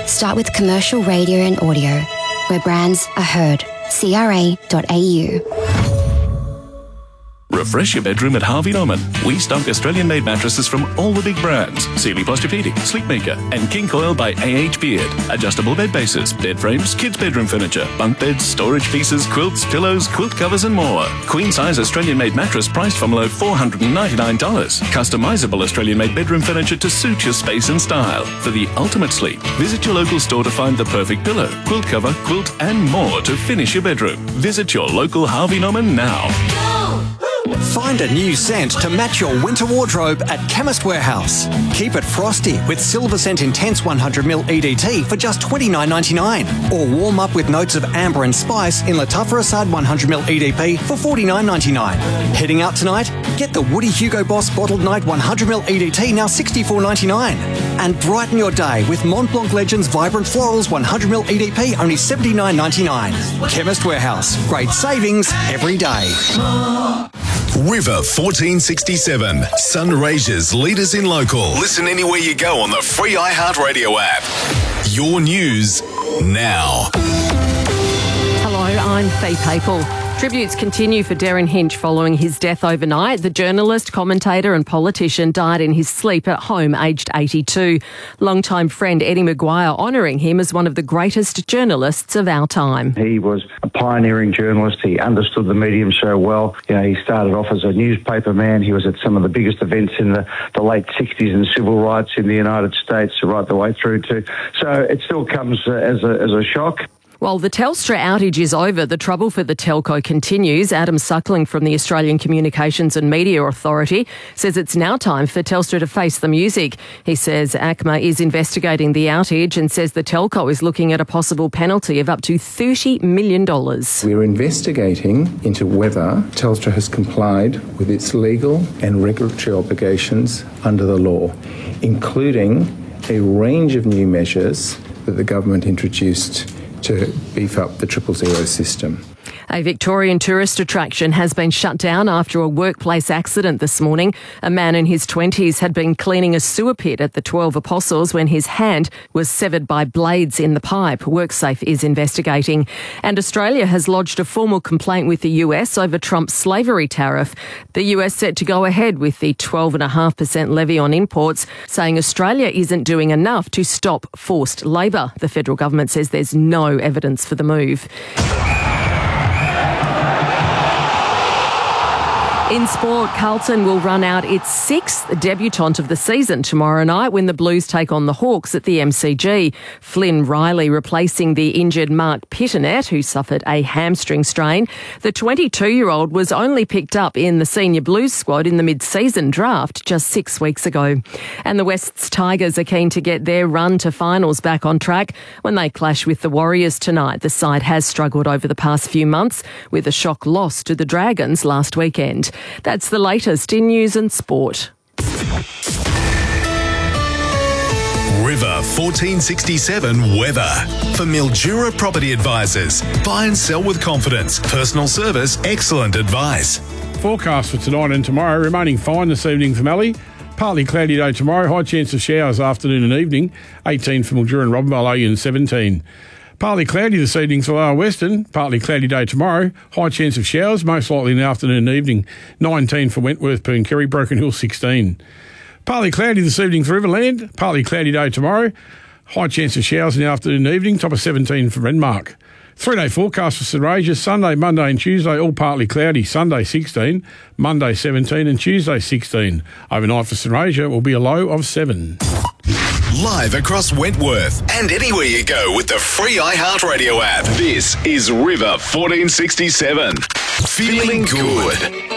Start with commercial radio and audio, where brands are heard. CRA.au. Refresh your bedroom at Harvey Norman. We stock Australian-made mattresses from all the big brands: Sealy Posturepedic, Sleepmaker, and King Coil by AH Beard. Adjustable bed bases, bed frames, kids' bedroom furniture, bunk beds, storage pieces, quilts, pillows, quilt covers, and more. Queen-size Australian-made mattress priced from low $499. Customizable Australian-made bedroom furniture to suit your space and style. For the ultimate sleep, visit your local store to find the perfect pillow, quilt cover, quilt, and more to finish your bedroom. Visit your local Harvey Norman now. Find a new scent to match your winter wardrobe at Chemist Warehouse. Keep it frosty with Silver Scent Intense 100ml EDT for just $29.99. Or warm up with notes of amber and spice in Latufra Assad 100ml EDP for $49.99. Heading out tonight? Get the Woody Hugo Boss Bottled Night 100ml EDT, now $64.99. And brighten your day with Mont Blanc Legends Vibrant Florals 100ml EDP, only $79.99. Chemist Warehouse. Great savings every day. River 1467. Sunraysia's leaders in local. Listen anywhere you go on the free iHeartRadio app. Your news now. Hello, I'm Fee Papel. Tributes continue for Darren Hinch following his death overnight. The journalist, commentator and politician died in his sleep at home, aged 82. Longtime friend Eddie Maguire honouring him as one of the greatest journalists of our time. He was a pioneering journalist. He understood the medium so well. You know, he started off as a newspaper man. He was at some of the biggest events in the late 60s in civil rights in the United States, right the way through to... So it still comes as a shock. While the Telstra outage is over, the trouble for the telco continues. Adam Suckling from the Australian Communications and Media Authority says it's now time for Telstra to face the music. He says ACMA is investigating the outage and says the telco is looking at a possible penalty of up to $30 million. We're investigating into whether Telstra has complied with its legal and regulatory obligations under the law, including a range of new measures that the government introduced to beef up the 000 system. A Victorian tourist attraction has been shut down after a workplace accident this morning. A man in his 20s had been cleaning a sewer pit at the 12 Apostles when his hand was severed by blades in the pipe. WorkSafe is investigating. And Australia has lodged a formal complaint with the US over Trump's slavery tariff. The US set to go ahead with the 12.5% levy on imports, saying Australia isn't doing enough to stop forced labour. The federal government says there's no evidence for the move. In sport, Carlton will run out its sixth debutant of the season tomorrow night when the Blues take on the Hawks at the MCG. Flynn Riley replacing the injured Mark Pittonet, who suffered a hamstring strain. The 22-year-old was only picked up in the senior Blues squad in the mid-season draft just 6 weeks ago. And the West's Tigers are keen to get their run to finals back on track when they clash with the Warriors tonight. The side has struggled over the past few months with a shock loss to the Dragons last weekend. That's the latest in news and sport. River 1467 weather. For Mildura Property Advisors. Buy and sell with confidence. Personal service, excellent advice. Forecast for tonight and tomorrow remaining fine this evening for Mallee. Partly cloudy day tomorrow. High chance of showers afternoon and evening. 18 for Mildura and Robinvale and 17. Partly cloudy this evening for Lower Western. Partly cloudy day tomorrow. High chance of showers, most likely in the afternoon and evening. 19 for Wentworth, Pooncarie, Broken Hill 16. Partly cloudy this evening for Riverland. Partly cloudy day tomorrow. High chance of showers in the afternoon and evening. Top of 17 for Renmark. 3-day forecast for Sunraysia. Sunday, Monday and Tuesday all partly cloudy. Sunday 16, Monday 17 and Tuesday 16. Overnight for Sunraysia will be a low of 7. Live across Wentworth and anywhere you go with the free iHeartRadio app. This is River 1467. Feeling good.